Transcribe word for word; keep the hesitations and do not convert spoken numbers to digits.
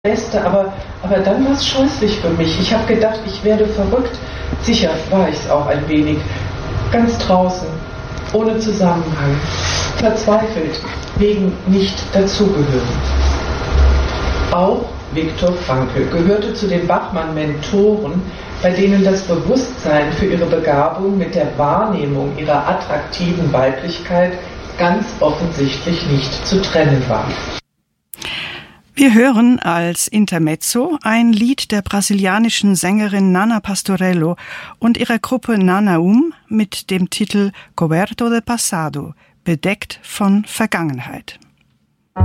Beste, aber, aber dann war es scheußlich für mich. Ich habe gedacht, ich werde verrückt. Sicher war ich es auch ein wenig. Ganz draußen, ohne Zusammenhang, verzweifelt, wegen nicht dazugehören. Auch Viktor Frankl gehörte zu den Bachmann-Mentoren, bei denen das Bewusstsein für ihre Begabung mit der Wahrnehmung ihrer attraktiven Weiblichkeit ganz offensichtlich nicht zu trennen war. Wir hören als Intermezzo ein Lied der brasilianischen Sängerin Nana Pastorello und ihrer Gruppe Nanaum mit dem Titel Coberto de Passado, bedeckt von Vergangenheit.